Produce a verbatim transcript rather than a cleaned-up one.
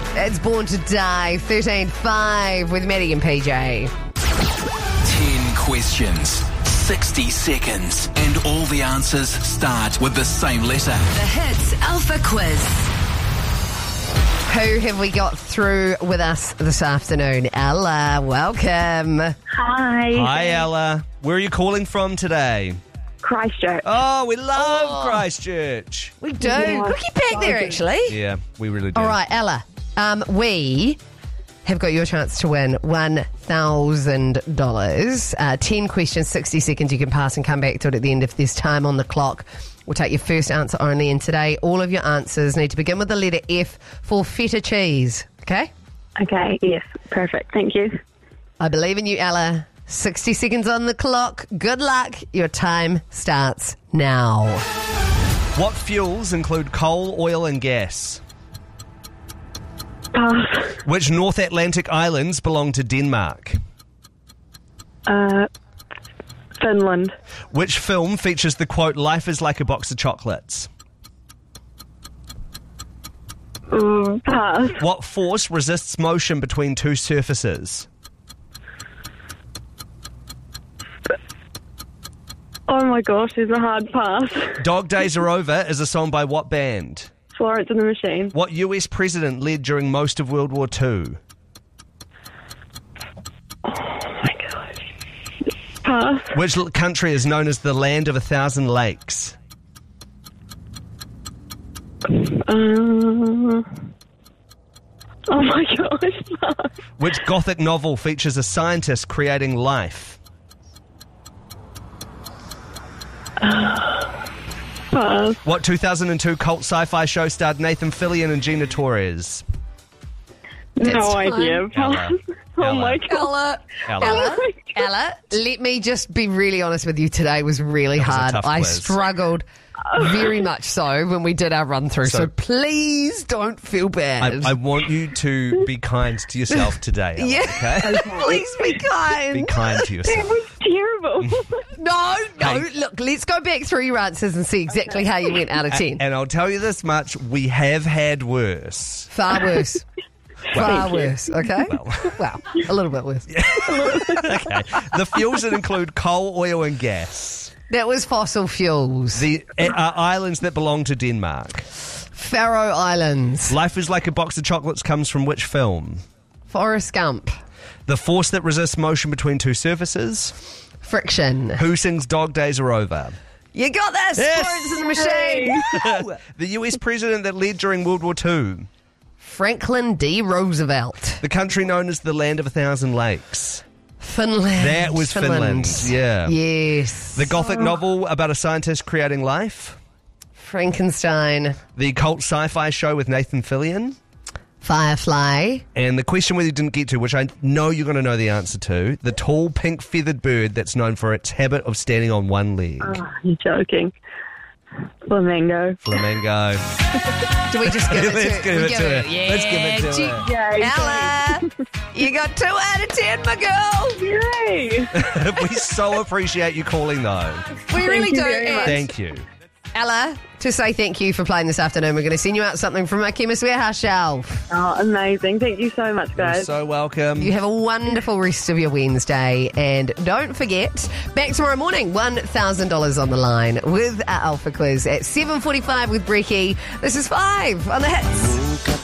It's Born to Die, thirteen five with Maddie and P J. ten questions, sixty seconds, and all the answers start with the same letter. The Hits Alpha Quiz. Who have we got through with us this afternoon? Ella, welcome. Hi. Hi, Ella. Where are you calling from today? Christchurch. Oh, we love Oh. Christchurch. We do. Yeah, Look, you back there, so actually. Yeah, we really do. All right, Ella. Um, we have got your chance to win one thousand dollars. Uh, ten questions, sixty seconds. You can pass and come back to it at the end if there's time on the clock. We'll take your first answer only. And today, all of your answers need to begin with the letter F for feta cheese. Okay? Okay, yes, perfect. Thank you. I believe in you, Ella. sixty seconds on the clock. Good luck. Your time starts now. What fuels include coal, oil, and gas? Pass. Which North Atlantic islands belong to Denmark? Uh, Finland. Which film features the quote, "Life is like a box of chocolates"? Mm, pass. What force resists motion between two surfaces? Oh my gosh, there's a hard pass. Dog Days Are Over is a song by what band? Florence and the Machine. What U S president led during most of World War Two? Oh my gosh. Pass. Which l- country is known as the land of a thousand lakes? Uh, oh my gosh, pass. Which Gothic novel features a scientist creating life? Pass. What two thousand two cult sci-fi show starred Nathan Fillion and Gina Torres? No It's idea. Ella. Pass. Oh Ella. my god. Ella. Ella. Ella, Ella, let me just be really honest with you. Today was really was a hard. tough I quiz. struggled very much so when we did our run through. So, So- please don't feel bad. I, I want you to be kind to yourself today, Ella, yeah, okay? please be kind. Be kind to That yourself. was terrible. No, no. Hey. Look, let's go back through your answers and see exactly how you went out of ten. And I'll tell you this much, we have had worse. Far worse. Far Thank you. worse, okay? Well. Well, a little bit worse. Okay. The fuels that include coal, oil, and gas. That was fossil fuels. The uh, uh, islands that belong to Denmark. Faroe Islands. Life is like a box of chocolates comes from which film? Forrest Gump. The force that resists motion between two surfaces. Friction. Who sings Dog Days Are Over? You got this! Yes. Florence and the Machine. Woo! The U S president that led during World War Two. Franklin D. Roosevelt. The country known as the land of a thousand lakes. Finland. That was Finland, yeah. Yes. The Gothic novel about a scientist creating life. Frankenstein. The cult sci-fi show with Nathan Fillion. Firefly. And the question where you didn't get to, which I know you're going to know the answer to, the tall pink feathered bird that's known for its habit of standing on one leg. Oh, you're joking. Flamingo. Flamingo. Do we just give it to Let's it? give We it to her. Yeah. Let's give it to Gee- her. Yay. Ella, you got two out of ten, my girl. Yay. We so appreciate you calling though. We really you do. very And much. Thank you. Ella, to say thank you for playing this afternoon, we're going to send you out something from our Chemist Warehouse shelf. Oh, amazing. Thank you so much, You're guys. so welcome. You have a wonderful rest of your Wednesday. And don't forget, back tomorrow morning, one thousand dollars on the line with our Alpha Quiz at seven forty-five with Brecky. This is five on the Hits.